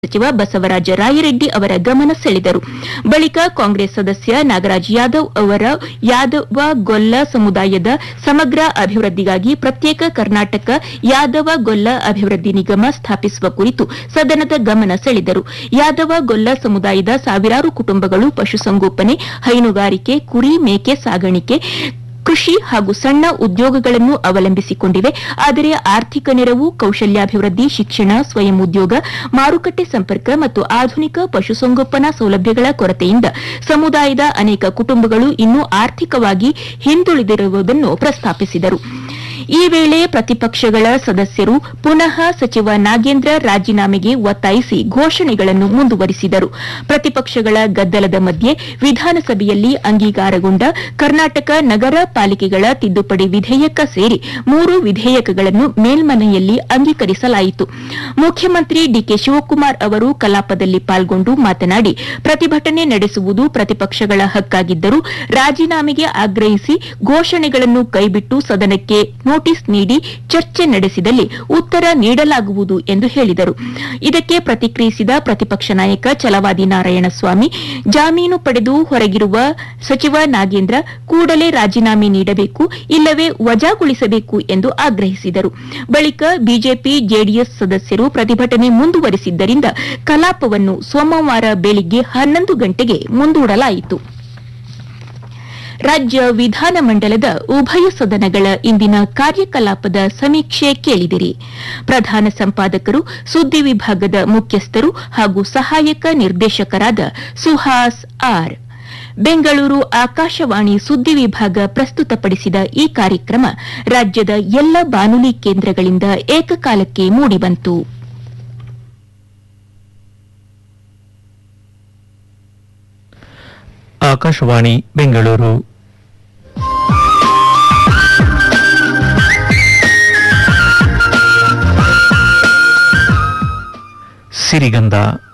ಸಚಿವ ಬಸವರಾಜ ರಾಯರೆಡ್ಡಿ ಅವರ ಗಮನ ಸೆಳೆದರು. ಬಳಿಕ ಕಾಂಗ್ರೆಸ್ ಸದಸ್ಯ ನಾಗರಾಜ್ ಯಾದವ್ ಅವರ ಯಾದವ ಗೊಲ್ಲ ಸಮುದಾಯದ ಸಮಗ್ರ ಅಭಿವೃದ್ಧಿಗಾಗಿ ಪ್ರತ್ಯೇಕ ಕರ್ನಾಟಕ ಯಾದವ ಗೊಲ್ಲ ಅಭಿವೃದ್ಧಿ ನಿಗಮ ಸ್ಥಾಪಿಸುವ ಕುರಿತು ಸದನದ ಗಮನ ಸೆಳೆದರು. ಯಾದವ ಗೊಲ್ಲ ಸಮುದಾಯದ ಸಾವಿರಾರು ಕುಟುಂಬಗಳು ಪಶುಸಂಗೋಪನೆ, ಹೈನುಗಾರಿಕೆ, ಕುರಿ, ಮೇಕೆ ಸಾಗಾಣಿಕೆ, ಕೃಷಿ ಹಾಗೂ ಸಣ್ಣ ಉದ್ಯೋಗಗಳನ್ನು ಅವಲಂಬಿಸಿಕೊಂಡಿವೆ. ಆದರೆ ಆರ್ಥಿಕ ನೆರವು, ಕೌಶಲ್ಯಾಭಿವೃದ್ಧಿ, ಶಿಕ್ಷಣ, ಸ್ವಯಂ ಉದ್ಯೋಗ, ಮಾರುಕಟ್ಟೆ ಸಂಪರ್ಕ ಮತ್ತು ಆಧುನಿಕ ಪಶುಸಂಗೋಪನಾ ಸೌಲಭ್ಯಗಳ ಕೊರತೆಯಿಂದ ಸಮುದಾಯದ ಅನೇಕ ಕುಟುಂಬಗಳು ಇನ್ನೂ ಆರ್ಥಿಕವಾಗಿ ಹಿಂದುಳಿದಿರುವುದನ್ನು ಪ್ರಸ್ತಾಪಿಸಿದರು. ಈ ವೇಳೆ ಪ್ರತಿಪಕ್ಷಗಳ ಸದಸ್ಯರು ಪುನಃ ಸಚಿವ ನಾಗೇಂದ್ರ ರಾಜೀನಾಮೆಗೆ ಒತ್ತಾಯಿಸಿ ಘೋಷಣೆಗಳನ್ನು ಮುಂದುವರಿಸಿದರು. ಪ್ರತಿಪಕ್ಷಗಳ ಗದ್ದಲದ ಮಧ್ಯೆ ವಿಧಾನಸಭೆಯಲ್ಲಿ ಅಂಗೀಕಾರಗೊಂಡ ಕರ್ನಾಟಕ ನಗರ ಪಾಲಿಕೆಗಳ ತಿದ್ದುಪಡಿ ವಿಧೇಯಕ ಸೇರಿ 3 ವಿಧೇಯಕಗಳನ್ನು ಮೇಲ್ಮನೆಯಲ್ಲಿ ಅಂಗೀಕರಿಸಲಾಯಿತು. ಮುಖ್ಯಮಂತ್ರಿ ಡಿಕೆ ಶಿವಕುಮಾರ್ ಅವರು ಕಲಾಪದಲ್ಲಿ ಪಾಲ್ಗೊಂಡು ಮಾತನಾಡಿ, ಪ್ರತಿಭಟನೆ ನಡೆಸುವುದು ಪ್ರತಿಪಕ್ಷಗಳ ಹಕ್ಕಾಗಿದ್ದರೂ ರಾಜೀನಾಮೆಗೆ ಆಗ್ರಹಿಸಿ ಘೋಷಣೆಗಳನ್ನು ಕೈಬಿಟ್ಟು ಸದನಕ್ಕೆ ನೋಟಿಸ್ ನೀಡಿ ಚರ್ಚೆ ನಡೆಸಿದಲ್ಲಿ ಉತ್ತರ ನೀಡಲಾಗುವುದು ಎಂದು ಹೇಳಿದರು. ಇದಕ್ಕೆ ಪ್ರತಿಕ್ರಿಯಿಸಿದ ಪ್ರತಿಪಕ್ಷ ನಾಯಕ ಛಲವಾದಿ ನಾರಾಯಣಸ್ವಾಮಿ, ಜಾಮೀನು ಪಡೆದು ಹೊರಗಿರುವ ಸಚಿವ ನಾಗೇಂದ್ರ ಕೂಡಲೇ ರಾಜೀನಾಮೆ ನೀಡಬೇಕು, ಇಲ್ಲವೇ ವಜಾಗೊಳಿಸಬೇಕು ಎಂದು ಆಗ್ರಹಿಸಿದರು. ಬಳಿಕ ಬಿಜೆಪಿ, ಜೆಡಿಎಸ್ ಸದಸ್ಯರು ಪ್ರತಿಭಟನೆ ಮುಂದುವರಿಸಿದ್ದರಿಂದ ಕಲಾಪವನ್ನು ಸೋಮವಾರ ಬೆಳಿಗ್ಗೆ 11 ಗಂಟೆಗೆ ಮುಂದೂಡಲಾಯಿತು. ರಾಜ್ಯ ವಿಧಾನಮಂಡಲದ ಉಭಯ ಸದನಗಳ ಇಂದಿನ ಕಾರ್ಯಕಲಾಪದ ಸಮೀಕ್ಷೆ ಕೇಳಿದಿರಿ. ಪ್ರಧಾನ ಸಂಪಾದಕರು, ಸುದ್ದಿ ವಿಭಾಗದ ಮುಖ್ಯಸ್ಥರು ಹಾಗೂ ಸಹಾಯಕ ನಿರ್ದೇಶಕರಾದ ಸುಹಾಸ್ ಆರ್. ಬೆಂಗಳೂರು ಆಕಾಶವಾಣಿ ಸುದ್ದಿ ವಿಭಾಗ ಪ್ರಸ್ತುತಪಡಿಸಿದ ಈ ಕಾರ್ಯಕ್ರಮ ರಾಜ್ಯದ ಎಲ್ಲ ಬಾನುಲಿ ಕೇಂದ್ರಗಳಿಂದ ಏಕಕಾಲಕ್ಕೆ ಮೂಡಿಬಂತು. ಆಕಾಶವಾಣಿ ಬೆಂಗಳೂರು. ಸಿರಿಗಂಧ